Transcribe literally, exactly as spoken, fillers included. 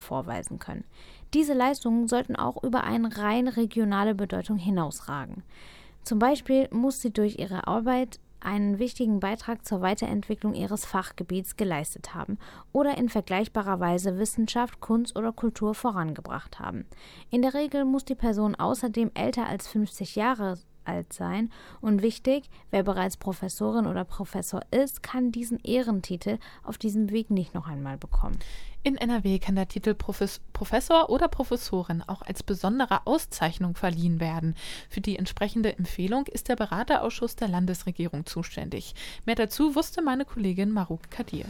vorweisen können. Diese Leistungen sollten auch über eine rein regionale Bedeutung hinausragen. Zum Beispiel muss sie durch ihre Arbeit einen wichtigen Beitrag zur Weiterentwicklung ihres Fachgebiets geleistet haben oder in vergleichbarer Weise Wissenschaft, Kunst oder Kultur vorangebracht haben. In der Regel muss die Person außerdem älter als fünfzig Jahre alt sein und wichtig, wer bereits Professorin oder Professor ist, kann diesen Ehrentitel auf diesem Weg nicht noch einmal bekommen. In N R W kann der Titel Profes- Professor oder Professorin auch als besondere Auszeichnung verliehen werden. Für die entsprechende Empfehlung ist der Beraterausschluss der Landesregierung zuständig. Mehr dazu wusste meine Kollegin Marouk Kadir.